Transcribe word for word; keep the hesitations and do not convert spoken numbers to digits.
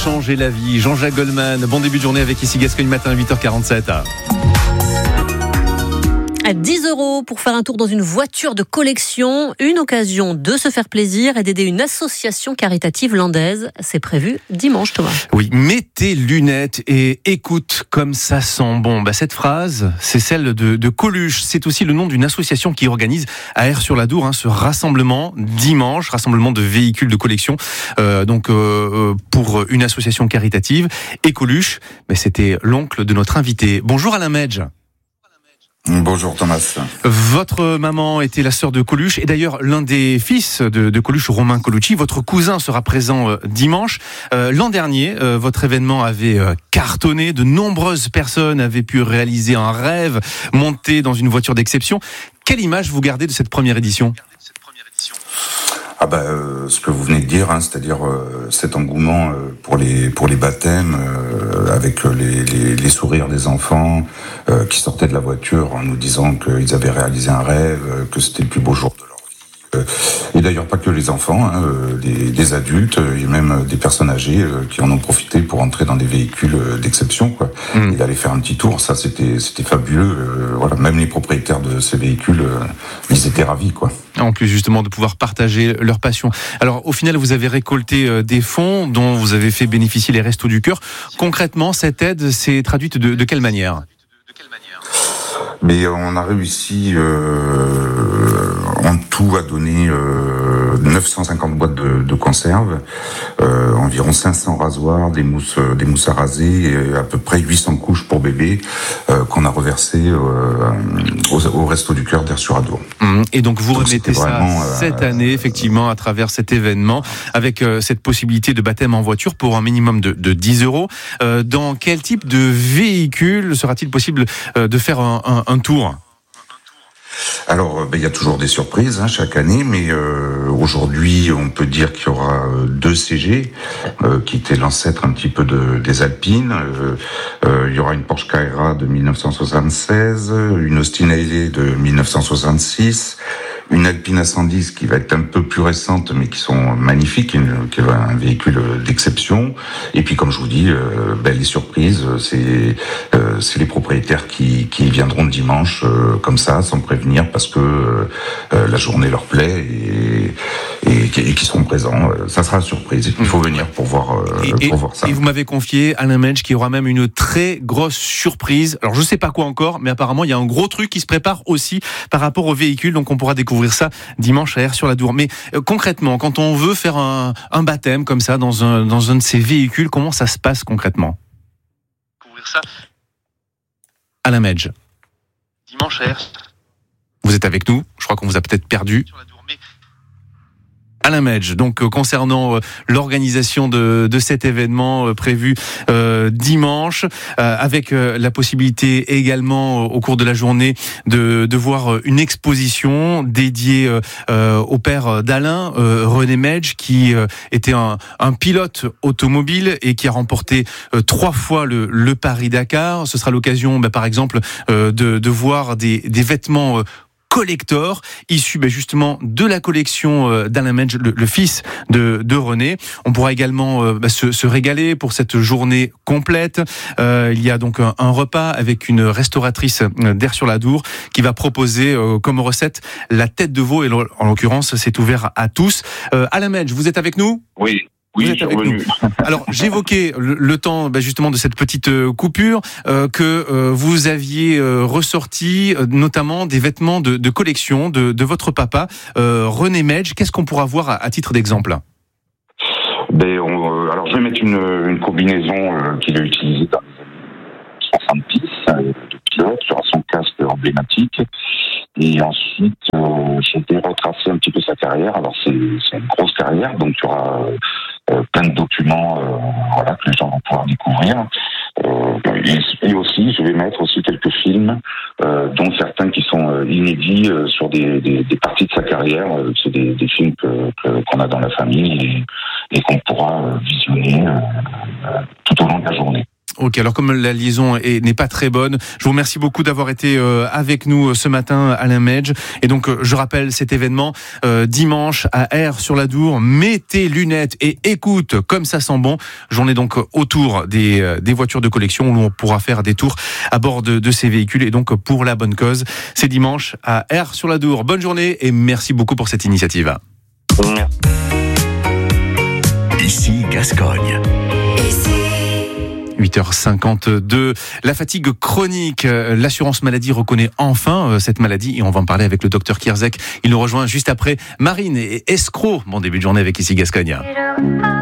changer la vie. Jean-Jacques Goldman, bon début de journée avec ici Gascogne Matin à huit heures quarante-sept. À dix euros pour faire un tour dans une voiture de collection, une occasion de se faire plaisir et d'aider une association caritative landaise. C'est prévu dimanche, Thomas. Oui, mets tes lunettes et écoute comme ça sent bon. Bah, cette phrase, c'est celle de, de Coluche. C'est aussi le nom d'une association qui organise à Aire-sur-la-Dour hein, ce rassemblement dimanche, rassemblement de véhicules de collection. Euh, donc euh, pour une association caritative. Et Coluche, bah, c'était l'oncle de notre invité. Bonjour Alain Medj. Bonjour Thomas. Votre maman était la sœur de Coluche et d'ailleurs l'un des fils de, de Coluche, Romain Colucci. Votre cousin sera présent euh, dimanche. Euh, l'an dernier, euh, votre événement avait euh, cartonné. De nombreuses personnes avaient pu réaliser un rêve, monter dans une voiture d'exception. Quelle image vous gardez de cette première édition ? Ah bah euh, ce que vous venez de dire, hein, c'est-à-dire euh, cet engouement euh, pour les pour les baptêmes, euh, avec les, les les sourires des enfants euh, qui sortaient de la voiture en nous disant qu'ils avaient réalisé un rêve, euh, que c'était le plus beau jour de leur vie. Euh, et d'ailleurs pas que les enfants, hein, euh, des, des adultes et même des personnes âgées euh, qui en ont profité pour entrer dans des véhicules euh, d'exception, quoi. Mmh. Et d'aller faire un petit tour, ça c'était c'était fabuleux. Euh, voilà, même les propriétaires de ces véhicules, euh, ils étaient ravis, quoi. En plus justement de pouvoir partager leur passion. Alors au final vous avez récolté des fonds dont vous avez fait bénéficier les Restos du Cœur. Concrètement cette aide s'est traduite de, de quelle manière ? Mais on a réussi euh, en tout à donner euh, neuf cent cinquante boîtes de, de conserve, euh, environ cinq cents rasoirs, des mousses, des mousses à raser, et à peu près huit cents couches pour bébés euh, qu'on a reversées euh, au, au Resto du Cœur d'Aire-sur-la-Dour. Et donc vous donc remettez ça vraiment, euh, cette année effectivement à travers cet événement avec euh, cette possibilité de baptême en voiture pour un minimum de, de dix euros. Euh, dans quel type de véhicule sera-t-il possible euh, de faire un, un, un tour ? Alors, ben, il y a toujours des surprises hein, chaque année, mais euh, aujourd'hui, on peut dire qu'il y aura deux C G, euh, qui étaient l'ancêtre un petit peu de, des Alpines. Euh, euh, il y aura une Porsche Carrera de dix-neuf cent soixante-seize, une Austin Haley de dix-neuf cent soixante-six, une Alpine A cent dix qui va être un peu plus récente, mais qui sont magnifiques, une, qui est un véhicule d'exception. Et puis, comme je vous dis, euh, ben, les surprises, c'est, euh, c'est les propriétaires qui, qui viendront dimanche, euh, comme ça, sans prévenir, parce que euh, la journée leur plaît et, et, et qui seront présents. Ça sera une surprise. Il faut venir pour voir, euh, et, pour voir ça. Et vous m'avez confié, Alain Medj, qu'il y aura même une très grosse surprise. Alors, je sais pas quoi encore, mais apparemment, il y a un gros truc qui se prépare aussi par rapport au véhicule, donc on pourra découvrir ça dimanche à Aire-sur-la-Dour. Mais euh, concrètement, quand on veut faire un, un baptême comme ça dans un, dans un de ces véhicules, comment ça se passe concrètement ? Découvrir ça. Alain Medj. Dimanche à Aire. Vous êtes avec nous ? Je crois qu'on vous a peut-être perdu. Alain Medj, donc euh, concernant euh, l'organisation de, de cet événement euh, prévu euh, dimanche, euh, avec euh, la possibilité également euh, au cours de la journée de, de voir euh, une exposition dédiée euh, euh, au père d'Alain, euh, René Medj, qui euh, était un, un pilote automobile et qui a remporté euh, trois fois le, le Paris-Dakar. Ce sera l'occasion, bah, par exemple, euh, de, de voir des, des vêtements euh, collector, issu ben justement de la collection euh, d'Alain Medj, le, le fils de, de René. On pourra également euh, ben, se, se régaler pour cette journée complète. Euh, il y a donc un, un repas avec une restauratrice d'Aire-sur-la-Dour qui va proposer euh, comme recette la tête de veau, et en l'occurrence c'est ouvert à tous. Euh, Alain Medj, vous êtes avec nous ? Oui. Vous Oui, êtes avec nous. Alors, j'évoquais le, le temps bah, justement de cette petite euh, coupure euh, que euh, vous aviez euh, ressorti euh, notamment des vêtements de, de collection de, de votre papa, euh, René Medj. Qu'est-ce qu'on pourra voir à, à titre d'exemple ? Ben, on, euh, alors, je vais mettre une, une combinaison euh, qu'il a utilisée dans les années soixante-dix, euh, de pilote, sur son casque emblématique. Et ensuite, euh, je vais retracer un petit peu sa carrière. Alors, c'est, c'est une grosse carrière, donc il y aura euh, plein de documents euh, voilà, que les gens vont pouvoir découvrir. Euh, et, et aussi, je vais mettre aussi quelques films, euh, dont certains qui sont euh, inédits euh, sur des, des, des parties de sa carrière. Euh, c'est des, des films que, que, qu'on a dans la famille et, et qu'on pourra euh, visionner euh, tout au long de la journée. Ok, alors comme la liaison est, n'est pas très bonne, je vous remercie beaucoup d'avoir été euh, avec nous ce matin, Alain Medj. Et donc, euh, je rappelle cet événement euh, dimanche à Aire sur l'Adour. Mets tes lunettes et écoute comme ça sent bon. Journée donc autour des, euh, des voitures de collection où on pourra faire des tours à bord de, de ces véhicules et donc pour la bonne cause. C'est dimanche à Aire sur l'Adour. Bonne journée et merci beaucoup pour cette initiative. Merci. Ici Gascogne. huit heures cinquante-deux. La fatigue chronique, l'assurance maladie reconnaît enfin cette maladie et on va en parler avec le docteur Kierzek. Il nous rejoint juste après Marine et Escroc. Bon début de journée avec Ici Gascogne.